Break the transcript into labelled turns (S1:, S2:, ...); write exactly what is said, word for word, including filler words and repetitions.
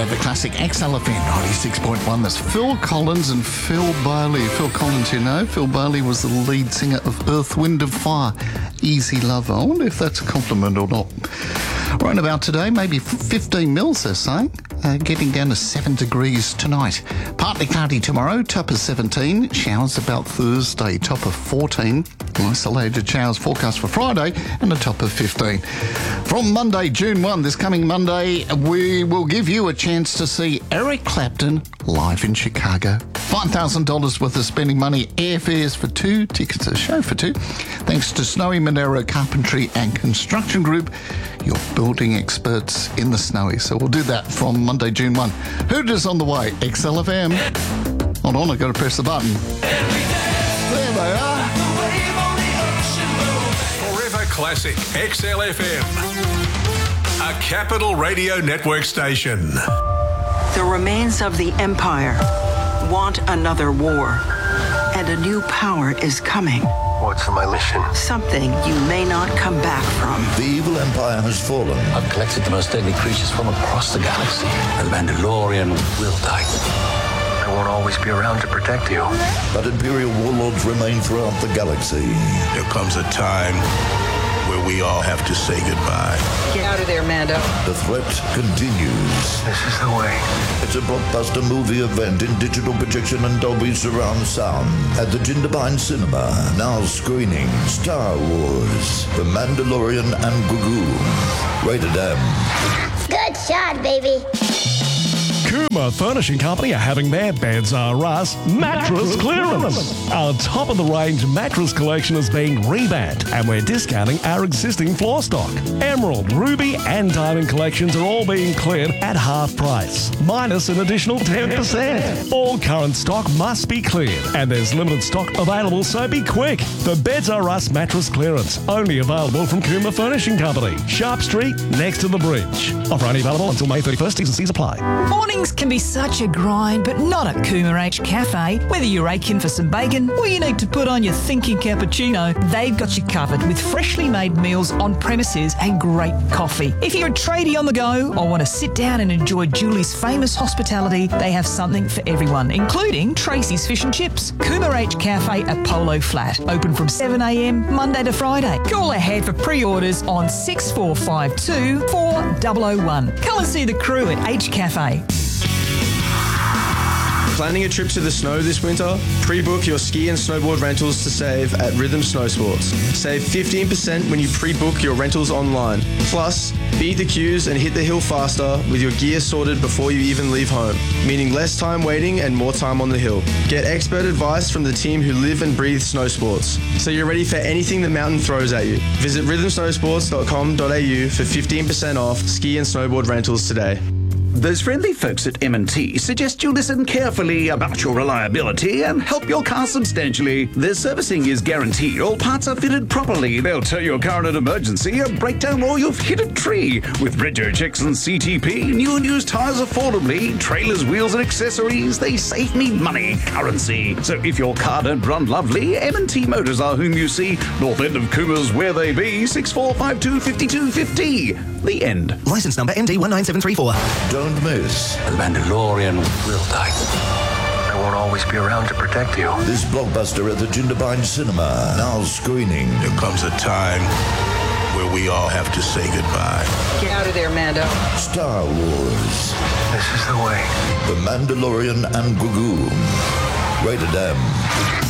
S1: Forever Classic X L F M ninety-six point one. That's Phil Collins and Phil Bailey. Phil Collins, you know, Phil Bailey was the lead singer of Earth, Wind and Fire. Easy Lover. I wonder if that's a compliment or not. Right about today, maybe fifteen mils, they're saying. Uh, getting down to seven degrees tonight. Partly cloudy tomorrow, top of seventeen. Showers about Thursday, top of fourteen. Isolated showers forecast for Friday and a top of fifteen. From Monday, June first, this coming Monday, we will give you a chance to see Eric Clapton live in Chicago. five thousand dollars worth of spending money, airfares for two, tickets to a show for two. Thanks to Snowy Monero Carpentry and Construction Group, your building experts in the snowy. So we'll do that from Monday, June first. Hooters on the way, X L F M. Hold on, I've got to press the button. There they are.
S2: Forever Classic X L F M, a Capital Radio Network station.
S3: The remains of the Empire want another war, and a new power is coming.
S4: What's my mission?
S3: Something you may not come back from.
S5: The evil empire has fallen.
S6: I've collected the most deadly creatures from across the galaxy. The Mandalorian will die.
S4: I won't always be around to protect you.
S5: But Imperial warlords remain throughout the galaxy.
S7: There comes a time where we all have to say goodbye.
S3: Get out of there, Mando.
S5: The threat continues.
S4: This is the way.
S5: It's a blockbuster movie event in digital projection and Dolby surround sound at the Jindabyne Cinema. Now screening Star Wars, The Mandalorian and Grogu. Rated M.
S8: Good shot, baby.
S9: Kuma Furnishing Company are having their Beds R Us mattress clearance. Our top-of-the-range mattress collection is being revamped, and we're discounting our existing floor stock. Emerald, Ruby, and Diamond collections are all being cleared at half price, minus an additional ten percent. All current stock must be cleared, and there's limited stock available, so be quick. The Beds R Us mattress clearance, only available from Kuma Furnishing Company, Sharp Street, next to the bridge. Offer only available until May thirty-first. T's and C's apply.
S10: Mornings can be such a grind, but not at Cooma H Cafe. Whether you're aching for some bacon or you need to put on your thinking cappuccino, they've got you covered with freshly made meals on premises and great coffee. If you're a tradie on the go or want to sit down and enjoy Julie's famous hospitality, they have something for everyone, including Tracy's Fish and Chips. Cooma H Cafe at Polo Flat, open from seven a.m. Monday to Friday. Call ahead for pre-orders on six four five two, four zero zero one. Come and see the crew at H Cafe.
S11: Planning a trip to the snow this winter? Pre-book your ski and snowboard rentals to save at Rhythm Snow Sports. Save fifteen percent when you pre-book your rentals online. Plus, beat the queues and hit the hill faster with your gear sorted before you even leave home, meaning less time waiting and more time on the hill. Get expert advice from the team who live and breathe snow sports, so you're ready for anything the mountain throws at you. Visit rhythm snow sports dot com dot a u for fifteen percent off ski and snowboard rentals today.
S12: Those friendly folks at M and T suggest you listen carefully about your reliability and help your car substantially. Their servicing is guaranteed. All parts are fitted properly. They'll tow your car in an emergency, a breakdown, or you've hit a tree. With rego checks and C T P, new and used tires affordably, trailers, wheels, and accessories, they save me money, currency. So if your car don't run lovely, M and T Motors are whom you see. North end of Coomers, where they be, six four five two, five two five zero. The end.
S13: License number M D one nine seven three four.
S5: Don't miss.
S6: The Mandalorian will die.
S4: I won't always be around to protect you.
S5: This blockbuster at the Jindabyne Cinema. Now screening.
S7: There comes a time where we all have to say goodbye.
S3: Get out of there, Mando.
S5: Star Wars.
S4: This is the way.
S5: The Mandalorian and Grogu. Rated M.